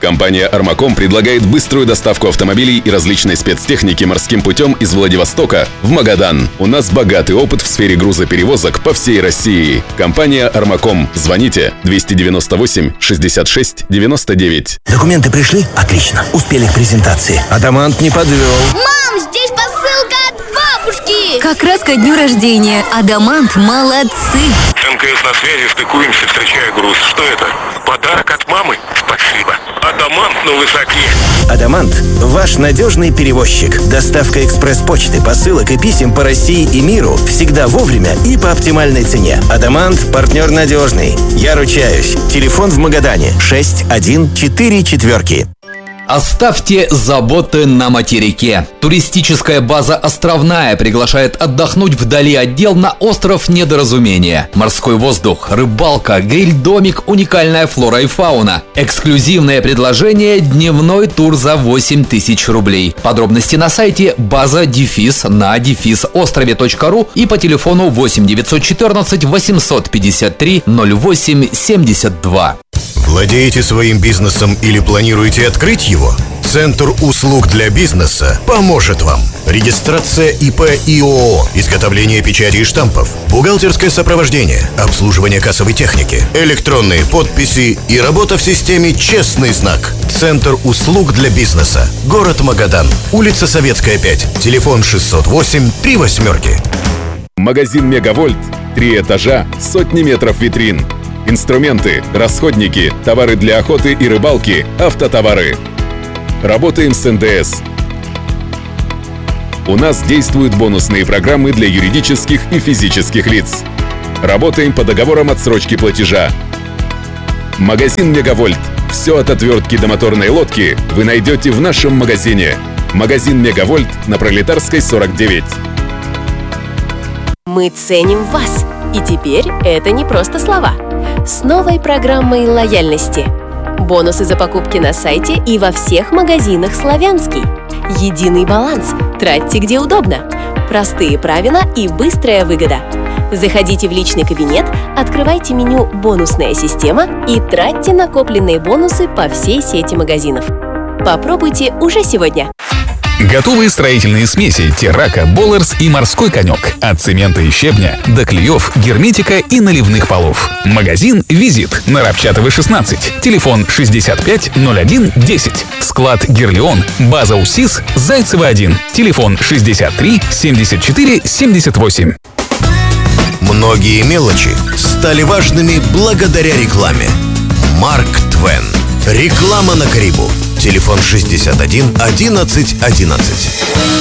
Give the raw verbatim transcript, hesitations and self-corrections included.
Компания «Армаком» предлагает быструю доставку автомобилей и различной спецтехники морским путем из Владивостока в Магадан. У нас богатый опыт в сфере грузоперевозок по всей России. Компания «Армаком». Звоните двести девяносто восемь шестьдесят шесть девяносто девять. Документы пришли? Отлично. Успели к презентации. Адамант не подвел. Мам, здесь посылка от бабушки! Как раз ко дню рождения. Адамант молодцы. МКС на связи, стыкуемся, встречаю груз. Что это? Подарок от мамы? Спасибо. Адамант на высоте. Адамант – ваш надежный перевозчик. Доставка экспресс-почты, посылок и писем по России и миру всегда вовремя и по оптимальной цене. Адамант – партнер надежный. Я ручаюсь. Телефон в Магадане шесть один четыре четверки. Оставьте заботы на материке. Туристическая база «Островная» приглашает отдохнуть вдали от дел на остров Недоразумения. Морской воздух, рыбалка, гриль-домик, уникальная флора и фауна. Эксклюзивное предложение – дневной тур за восемь тысяч рублей. Подробности на сайте база дефис на дефис острове точка ру и по телефону восемь девятьсот четырнадцать восемьсот пятьдесят три ноль восемь семьдесят два. Владеете своим бизнесом или планируете открыть его? Центр услуг для бизнеса поможет вам. Регистрация ИП и ООО, изготовление печати и штампов, бухгалтерское сопровождение, обслуживание кассовой техники, электронные подписи и работа в системе «Честный знак». Центр услуг для бизнеса. Город Магадан. Улица Советская, пять. Телефон шестьсот восемь три восьмерки. Магазин «Мегавольт». Три этажа, сотни метров витрин. Инструменты, расходники, товары для охоты и рыбалки, автотовары. Работаем с эн дэ эс. У нас действуют бонусные программы для юридических и физических лиц. Работаем по договорам отсрочки платежа. Магазин «Мегавольт». Все от отвертки до моторной лодки вы найдете в нашем магазине. Магазин «Мегавольт» на Пролетарской, сорок девять. Мы ценим вас. И теперь это не просто слова. С новой программой лояльности. Бонусы за покупки на сайте и во всех магазинах «Славянский». Единый баланс. Тратьте где удобно. Простые правила и быстрая выгода. Заходите в личный кабинет, открывайте меню «Бонусная система» и тратьте накопленные бонусы по всей сети магазинов. Попробуйте уже сегодня. Готовые строительные смеси «Террака», «Боллерс» и «Морской конек». От цемента и щебня до клеев, герметика и наливных полов. Магазин «Визит» на Равчатовой, шестнадцать. Телефон шестьдесят пять ноль один десять. Склад «Гирлеон», база УСИС, Зайцева, один. Телефон шестьдесят три семьдесят четыре семьдесят восемь. Многие мелочи стали важными благодаря рекламе. Марк Твен. Реклама на Карибу. Телефон шестьдесят один одиннадцать одиннадцать.